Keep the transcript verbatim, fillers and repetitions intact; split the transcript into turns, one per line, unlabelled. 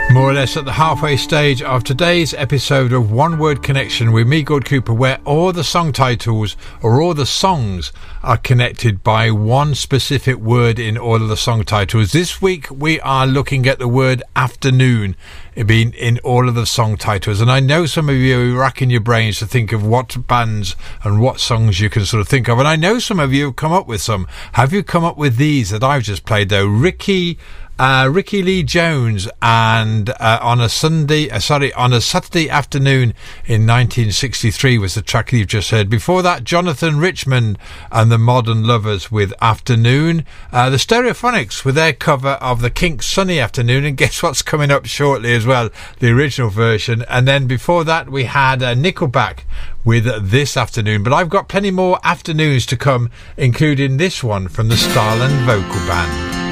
More or less at the halfway stage of today's episode of One Word Connection with me, Gord Cooper, where all the song titles or all the songs are connected by one specific word in all of the song titles. This week we are looking at the word afternoon being in all of the song titles, and I know some of you are racking your brains to think of what bands and what songs you can sort of think of, and I know some of you have come up with some. Have you come up with these that I've just played though? Ricky Uh, Ricky Lee Jones and uh, on a Sunday, uh, sorry, on a Saturday afternoon in nineteen sixty-three was the track you've just heard. Before that, Jonathan Richman and the Modern Lovers with Afternoon. Uh, the Stereophonics with their cover of the Kinks' Sunny Afternoon, and guess what's coming up shortly as well, the original version. And then before that, we had uh, Nickelback with This Afternoon. But I've got plenty more afternoons to come, including this one from the Starland Vocal Band.